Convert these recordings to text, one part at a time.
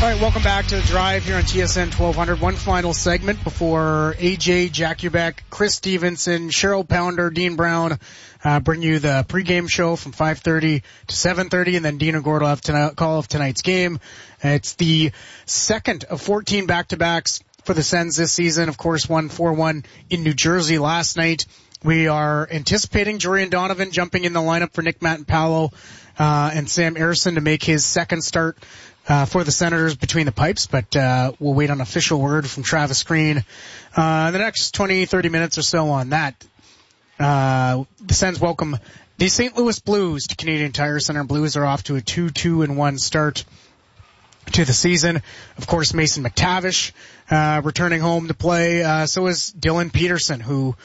All right, welcome back to The Drive here on TSN 1200. One final segment before AJ, Jack Ubeck, Chris Stevenson, Cheryl Pounder, Dean Brown bring you the pregame show from 5:30 to 7:30, and then Dean and Gord will have call of tonight's game. It's the second of 14 back-to-backs for the Sens this season. Of course, won 4-1 in New Jersey last night. We are anticipating Jorian Donovan jumping in the lineup for Nick Mattampalo and Sam Ersson to make his second start for the Senators between the pipes, but we'll wait on official word from Travis Green the next 20-30 minutes or so on that. The Sens welcome the St. Louis Blues to Canadian Tire Center. Blues are off to a 2-2-1 start to the season. Of course, Mason McTavish returning home to play. So is Dylan Peterson, who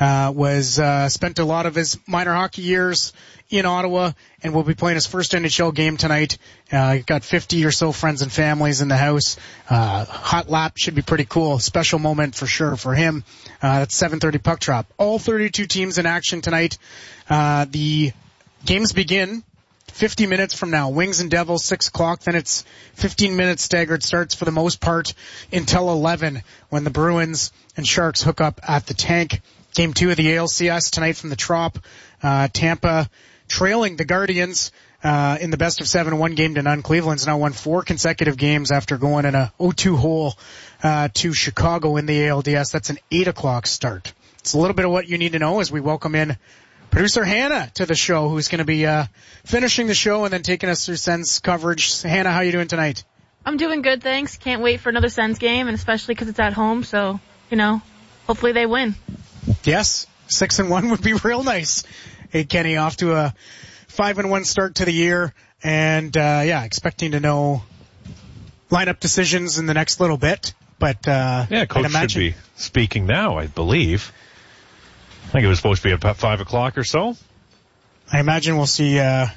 spent a lot of his minor hockey years in Ottawa and will be playing his first NHL game tonight. Got 50 or so friends and families in the house. Hot lap should be pretty cool. Special moment for sure for him. That's 7:30 puck drop. All 32 teams in action tonight. The games begin 50 minutes from now. Wings and Devils, 6 o'clock. Then it's 15 minutes staggered starts for the most part until 11 when the Bruins and Sharks hook up at the Tank. Game 2 of the ALCS tonight from the Trop. Tampa trailing the Guardians in the best of 7, 1-0. Cleveland's now won 4 consecutive games after going in a 0-2 hole to Chicago in the ALDS. That's an 8 o'clock start. It's a little bit of what you need to know as we welcome in producer Hannah to the show, who's going to be finishing the show and then taking us through Sens coverage. Hannah, how are you doing tonight? I'm doing good, thanks. Can't wait for another Sens game, and especially because it's at home, so, hopefully they win. Yes, 6-1 would be real nice. Hey, Kenny, off to a 5-1 start to the year, and expecting to know lineup decisions in the next little bit. But coach should be speaking now, I believe. I think it was supposed to be about 5 o'clock or so. I imagine we'll see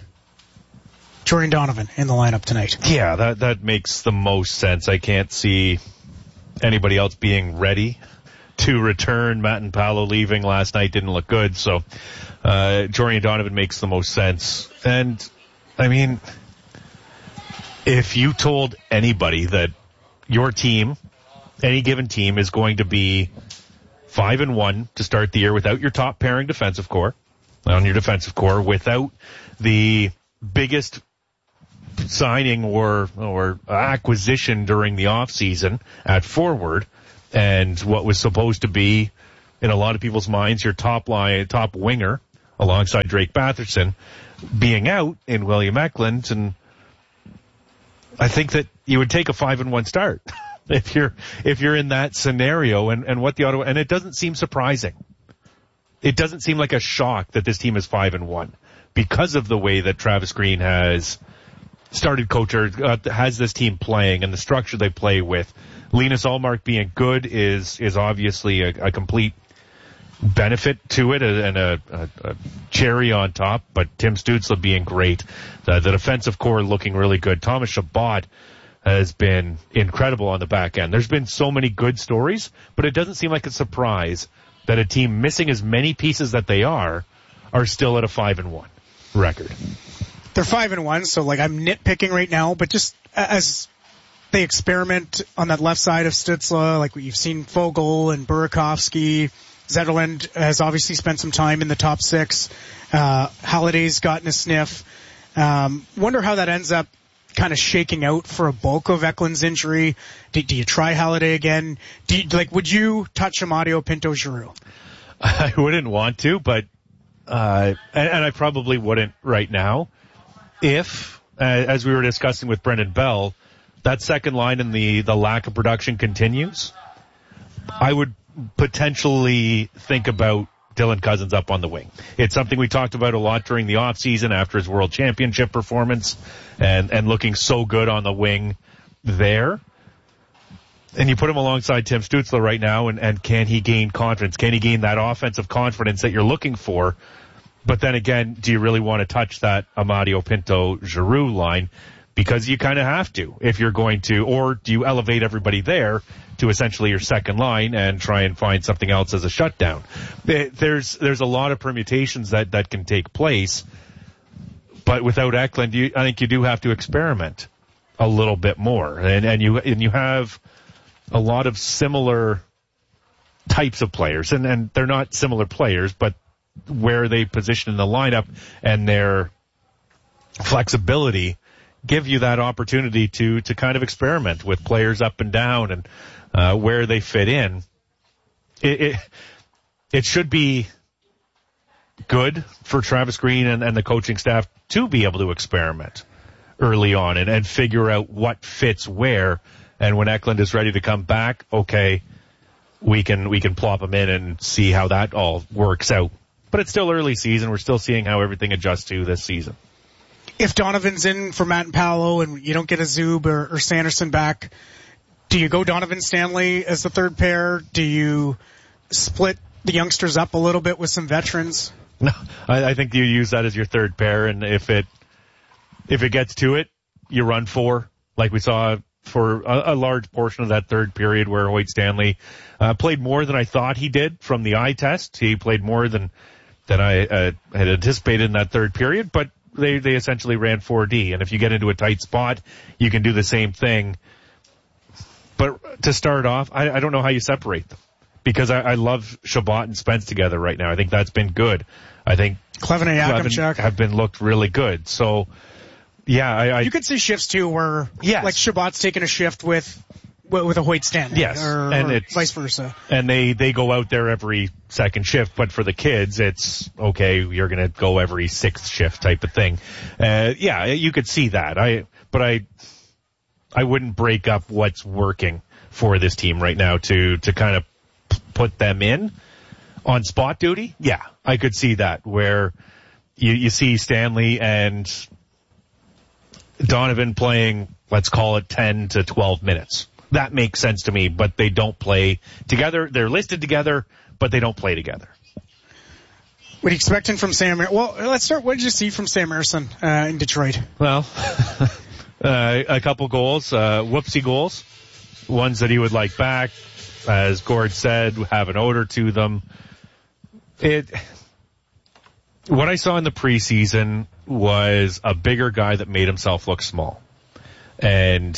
Jorian Donovan in the lineup tonight. Yeah, that makes the most sense. I can't see anybody else being ready to return. Mattampalo leaving last night didn't look good, so Jorian Donovan makes the most sense. And, I mean, if you told anybody that your team, any given team, is going to be 5-1 to start the year without your top pairing defensive core, on your defensive core, without the biggest signing or acquisition during the offseason at forward, and what was supposed to be, in a lot of people's minds, your top winger, alongside Drake Batherson, being out in William Eklund, and I think that you would take a 5-1 start. If you're in that scenario, and what the Ottawa, and it doesn't seem surprising. It doesn't seem like a shock that this team is 5-1 because of the way that Travis Green has started has this team playing and the structure they play with. Linus Ullmark being good is obviously a complete benefit to it and a cherry on top, but Tim Stützle being great. The defensive core looking really good. Thomas Chabot has been incredible on the back end. There's been so many good stories, but it doesn't seem like a surprise that a team missing as many pieces that they are still at a 5-1 record. They're 5-1, so I'm nitpicking right now, but just as they experiment on that left side of Stützle, like you've seen Fogel and Burakovsky, Zetterlund has obviously spent some time in the top 6. Halliday's gotten a sniff. Wonder how that ends up kind of shaking out for a bulk of Eklund's injury. Do you try Halliday again? Would you touch Amadio Pinto-Giroux? I wouldn't want to, but and I probably wouldn't right now. If, as we were discussing with Brendan Bell, that second line and the lack of production continues, I would potentially think about Dylan Cousins up on the wing. It's something we talked about a lot during the offseason after his World Championship performance and looking so good on the wing there. And you put him alongside Tim Stützle right now, and can he gain confidence? Can he gain that offensive confidence that you're looking for? But then again, do you really want to touch that Amadio Pinto-Giroux line? Because you kind of have to if you're going to, or do you elevate everybody there to essentially your second line and try and find something else as a shutdown? There's a lot of permutations that can take place, but without Eklund, I think you do have to experiment a little bit more. And you have a lot of similar types of players, and they're not similar players, but where they position in the lineup and their flexibility give you that opportunity to kind of experiment with players up and down and where they fit in. It should be good for Travis Green and the coaching staff to be able to experiment early on and figure out what fits where. And when Eklund is ready to come back, okay, we can plop him in and see how that all works out. But it's still early season. We're still seeing how everything adjusts to this season. If Donovan's in for Matt and Paolo and you don't get a Zub or Sanderson back, do you go Donovan Stanley as the third pair? Do you split the youngsters up a little bit with some veterans? No, I think you use that as your third pair, and if it gets to it, you run four, like we saw for a large portion of that third period where Hoyt Stanley played more than I thought he did from the eye test. He played more than I had anticipated in that third period, but they essentially ran 4D, and if you get into a tight spot, you can do the same thing. But to start off, I don't know how you separate them, because I love Shabbat and Spence together right now. I think that's been good. I think Clevin and Yakimchuk have been looked really good. So, yeah, you could see shifts too where, yes, like Shabbat's taking a shift with a Hoyt Stanley, yes, or it's vice versa. And they go out there every second shift, but for the kids, it's okay, you're going to go every sixth shift type of thing. Yeah, you could see that. But I wouldn't break up what's working for this team right now to kind of put them in on spot duty. Yeah, I could see that, where you see Stanley and Donovan playing, let's call it 10 to 12 minutes. That makes sense to me, but they don't play together. They're listed together, but they don't play together. What are you expecting from Sam? Well, let's start. What did you see from Sam Ersson in Detroit? Well, a couple goals, whoopsie goals, ones that he would like back. As Gord said, have an odor to them. What I saw in the preseason was a bigger guy that made himself look small. And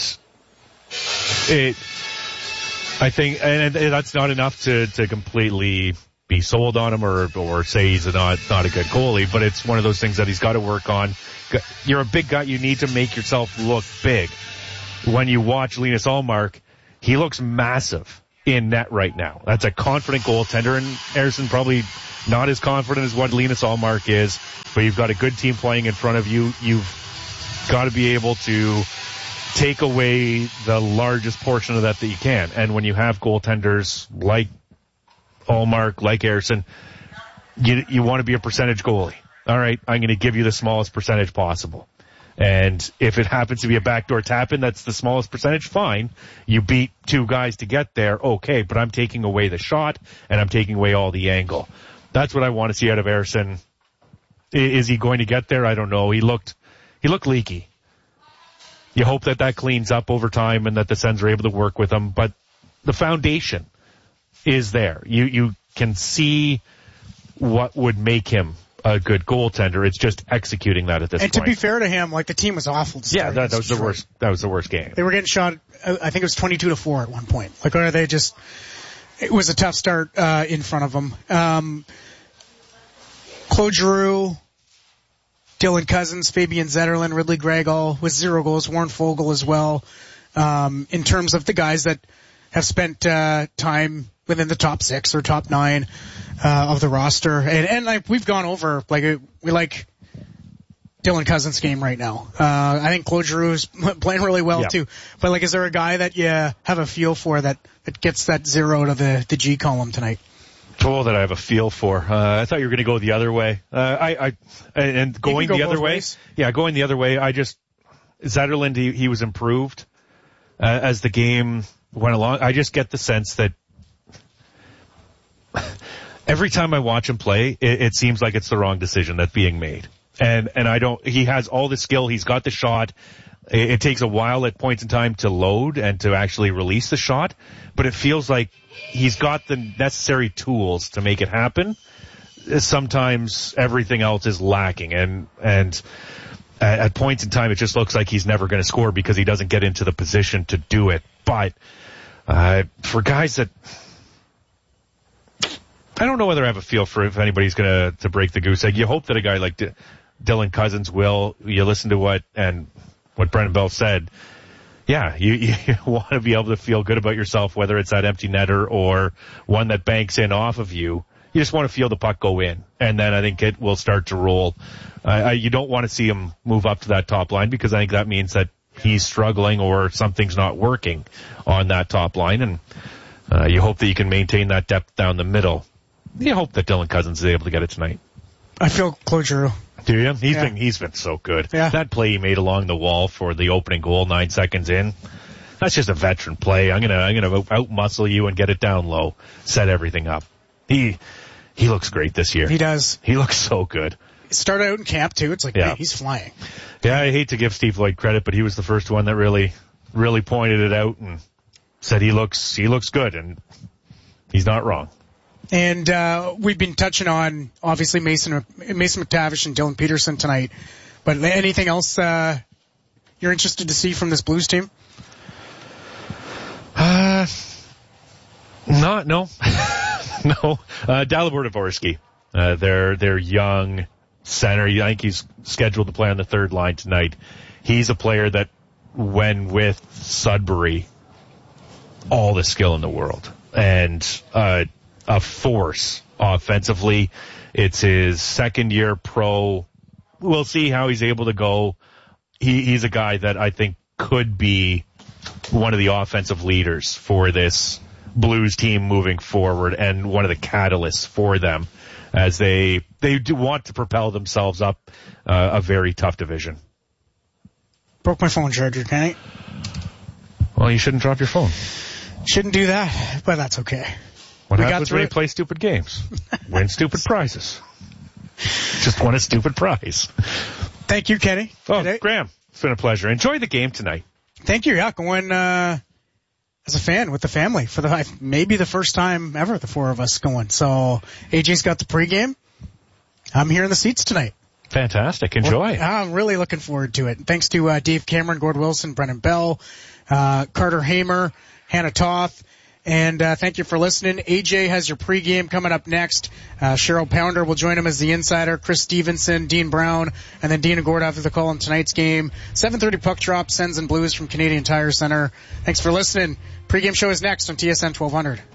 I think, and that's not enough to completely be sold on him or say he's not a good goalie, but it's one of those things that he's got to work on. You're a big guy. You need to make yourself look big. When you watch Linus Ullmark, he looks massive in net right now. That's a confident goaltender, and Ersson probably not as confident as what Linus Ullmark is, but you've got a good team playing in front of you. You've got to be able to take away the largest portion of that you can. And when you have goaltenders like Ullmark, like Ersson, you want to be a percentage goalie. All right, I'm going to give you the smallest percentage possible. And if it happens to be a backdoor tap-in, that's the smallest percentage, fine. You beat two guys to get there, okay, but I'm taking away the shot, and I'm taking away all the angle. That's what I want to see out of Ersson. Is he going to get there? I don't know. He looked leaky. You hope that cleans up over time and that the Sens are able to work with him, but the foundation is there. You can see what would make him a good goaltender. It's just executing that at this point. And to be fair to him, like, the team was awful to start. Yeah, that was the worst. That was the worst game. They were getting shot, I think it was 22-4 at one point. Like, or they just, it was a tough start in front of them. Claude Giroux, Dylan Cousins, Fabian Zetterlund, Ridley Gregg, all with 0 goals. Warren Foegele as well. In terms of the guys that have spent time within the top 6 or top 9 of the roster, and like we've gone over, like we like Dylan Cousins' game right now. I think Claude Giroux is playing really well too. But like, is there a guy that you have a feel for that gets that 0 to the G column tonight? Oh, that I have a feel for. I thought you were going to go the other way. And going the other way. Yeah, going the other way. Zetterlund, he was improved as the game went along. I just get the sense that every time I watch him play, it seems like it's the wrong decision that's being made. And he has all the skill. He's got the shot. It takes a while at points in time to load and to actually release the shot, but it feels like he's got the necessary tools to make it happen. Sometimes everything else is lacking, and at points in time, it just looks like he's never going to score because he doesn't get into the position to do it. But for guys that, I don't know whether I have a feel for if anybody's going to break the goose egg. You hope that a guy like Dylan Cousins will. You listen to what Brendan Bell said. Yeah, you want to be able to feel good about yourself, whether it's that empty netter or one that banks in off of you. You just want to feel the puck go in, and then I think it will start to roll. You don't want to see him move up to that top line because I think that means that he's struggling or something's not working on that top line, and you hope that you can maintain that depth down the middle. You hope that Dylan Cousins is able to get it tonight. I feel Claude Giroux. Do you? He's been so good. Yeah. That play he made along the wall for the opening goal 9 seconds in, that's just a veteran play. I'm gonna out-muscle you and get it down low, set everything up. He looks great this year. He does. He looks so good. He started out in camp too. It's like, man, he's flying. Yeah, I hate to give Steve Lloyd credit, but he was the first one that really pointed it out and said he looks good, and he's not wrong. And we've been touching on, obviously, Mason McTavish and Dylan Peterson tonight. But anything else you're interested to see from this Blues team? No. No. Dalibor Dvorsky, their young center. I think he's scheduled to play on the third line tonight. He's a player that, when with Sudbury, all the skill in the world. And a force offensively. It's his second year pro. We'll see how he's able to go. He's a guy that I think could be one of the offensive leaders for this Blues team moving forward and one of the catalysts for them as they do want to propel themselves up a very tough division. Broke my phone charger, Kenny. Well, you shouldn't drop your phone. Shouldn't do that, but that's okay. What happens when you play stupid games? Win stupid prizes. Just won a stupid prize. Thank you, Kenny. Oh, Graham, it's been a pleasure. Enjoy the game tonight. Thank you. Yeah, going as a fan with the family for maybe the first time ever, the four of us going. So AJ's got the pregame. I'm here in the seats tonight. Fantastic. Enjoy. I'm really looking forward to it. Thanks to Dave Cameron, Gord Wilson, Brennan Bell, Carter Hamer, Hannah Toth. And thank you for listening. AJ has your pregame coming up next. Cheryl Pounder will join him as the insider. Chris Stevenson, Dean Brown, and then Dean and Gord after the call on tonight's game. 7:30 puck drop, Sens and Blues from Canadian Tire Center. Thanks for listening. Pregame show is next on TSN 1200.